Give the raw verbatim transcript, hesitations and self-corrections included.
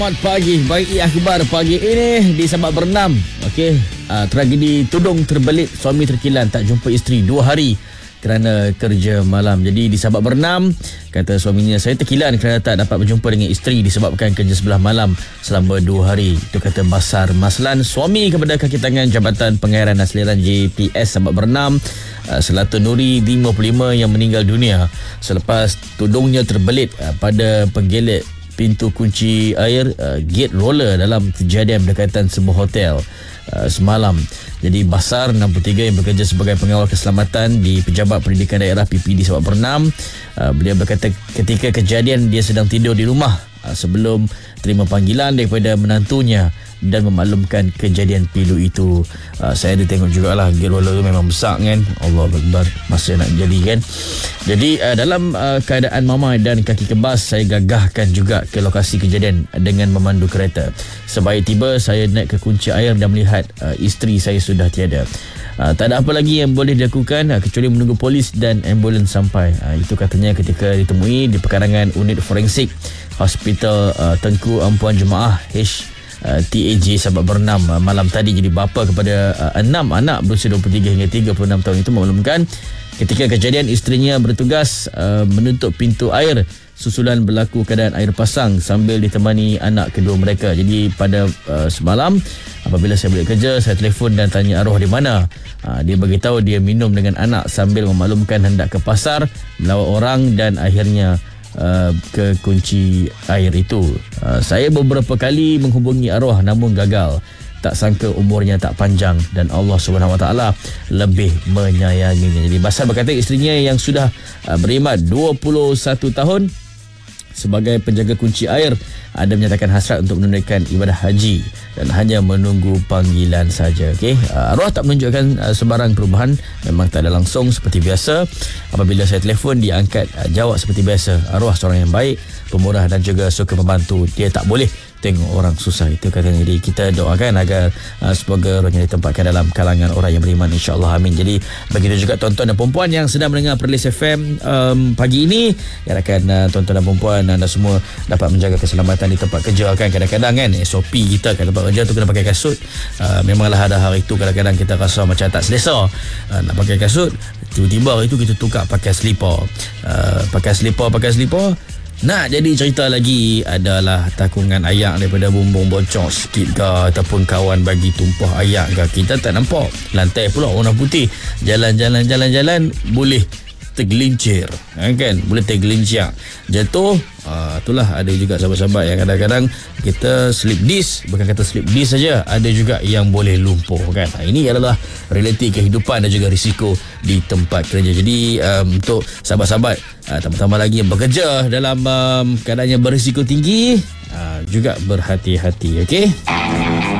Selamat pagi, bagi akhbar pagi ini di Sabak Bernam. Okey, uh, tragedi tudung terbelit, suami terkilan tak jumpa isteri dua hari kerana kerja malam. Jadi di Sabak Bernam, kata suaminya, saya terkilan kerana tak dapat berjumpa dengan isteri disebabkan kerja sebelah malam selama dua hari. Itu kata Basar Maslan, suami kepada kaki tangan Jabatan Pengairan dan Saliran J P S Sabak Bernam, uh, Selatan Nuri, lima puluh lima, yang meninggal dunia selepas tudungnya terbelit uh, pada penggelet pintu kunci air uh, gate roller dalam kejadian berdekatan sebuah hotel uh, semalam. Jadi Basar, enam puluh tiga, yang bekerja sebagai pengawal keselamatan di Pejabat Pendidikan Daerah P P D Sabak Bernam, uh, beliau berkata ketika kejadian dia sedang tidur di rumah uh, sebelum terima panggilan daripada menantunya dan memaklumkan kejadian pilu itu. Uh, saya ada tengok jugalah, gate roller tu memang besar kan. Allah Akbar, masa nak jadi kan. Jadi uh, dalam uh, keadaan mama dan kaki kebas, saya gagahkan juga ke lokasi kejadian dengan memandu kereta. Sebaik tiba, saya naik ke kunci air dan melihat uh, isteri saya sudah tiada. Uh, tak ada apa lagi yang boleh dilakukan uh, kecuali menunggu polis dan ambulans sampai. Uh, itu katanya ketika ditemui di pekarangan unit forensik Hospital uh, Tengku Ampuan Jemaah H Uh, T A J Sabak Bernam uh, malam tadi. Jadi bapa kepada uh, enam anak berusia dua puluh tiga hingga tiga puluh enam tahun itu maklumkan ketika kejadian isterinya bertugas uh, menutup pintu air susulan berlaku keadaan air pasang sambil ditemani anak kedua mereka. Jadi pada uh, semalam apabila saya balik kerja, saya telefon dan tanya arwah di mana. Uh, dia beritahu dia minum dengan anak sambil memaklumkan hendak ke pasar melawat orang dan akhirnya Uh, ke kunci air itu. Uh, saya beberapa kali menghubungi arwah namun gagal. Tak sangka umurnya tak panjang dan Allah Subhanahu Wa Taala lebih menyayanginya. Jadi Basar berkata isterinya yang sudah uh, berkhidmat dua puluh satu tahun sebagai penjaga kunci air ada menyatakan hasrat untuk menunaikan ibadah haji dan hanya menunggu panggilan saja. Okey, uh, arwah tak menunjukkan uh, sebarang perubahan, memang tak ada langsung seperti biasa. Apabila saya telefon, dia angkat, uh, jawab seperti biasa. Arwah seorang yang baik, pemurah dan juga suka membantu. Dia tak boleh tengok orang susah, itu katanya. Jadi kita doakan agar uh, semoga rohnya ditempatkan dalam kalangan orang yang beriman, insya-Allah, amin. Jadi begitu juga tuan-tuan dan puan-puan yang sedang mendengar Perlis F M um, pagi ini. Harapkan uh, tuan-tuan dan puan-puan anda semua dapat menjaga keselamatan di tempat kerja kan. Kadang-kadang kan S O P kita kat tempat kerja tu kena pakai kasut. Uh, memanglah ada hari itu kadang-kadang kita rasa macam tak selesa uh, nak pakai kasut, tiba-tiba hari itu kita tukar pakai slipper. Uh, pakai slipper, pakai slipper nak jadi cerita lagi adalah takungan ayak daripada bumbung bocor sikit ke, ataupun kawan bagi tumpah ayak ke, kita tak nampak. Lantai pula warna putih, jalan-jalan jalan-jalan boleh tergelincir, kan, boleh tergelincir, jatuh. Uh, itulah ada juga sahabat-sahabat yang kadang-kadang kita slip disc, bukan kata slip disc saja, ada juga yang boleh lumpuh kan. Ini adalah realiti kehidupan dan juga risiko di tempat kerja. Jadi um, untuk sahabat-sahabat uh, tambah-tambah lagi yang bekerja dalam um, keadaan yang berisiko tinggi, uh, juga berhati-hati, okey.